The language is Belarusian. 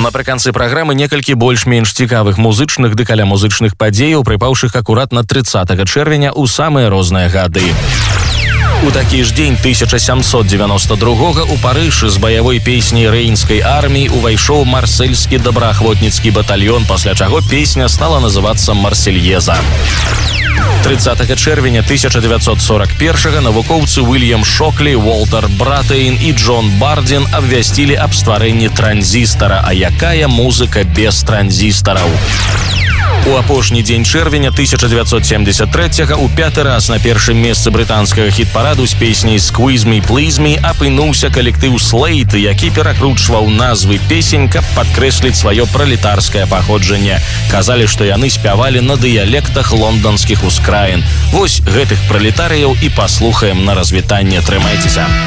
Напрыканцы праграмы некалькі больш-менш цікавых музычных ды каля музычных падзеяў, прыпаўшых акуратна 30 чэрвеня ў самыя розныя гады. У такі ж дзень 1792 у Парыжы з баявой песняй рэйнскай арміі увайшоў марсельскі добраахвотніцкі батальён, пасля чаго песня стала называцца «Марсельеза». 30 чэрвеня 1941 навукоўцы Уильям Шоклі, Уолтер Братэйн і Джон Бардзін абвясцілі аб стварэнні транзістара, а якая музыка без транзістараў. У апошні дзень чэрвеня 1973 у пяты раз на першым месцы брытанскага хіт-параду з песняй «Squeeze Me, Please Me» апынуўся калектыў Slate, які перакручваў назвы песень, каб падкрэсліць сваё пралетарскае паходжанне. Казалі, што яны спявалі на дыялектах лонданскіх ускраін. Вось гэтых пралетарыяў і паслухаем на развітанне. Трымайцеся.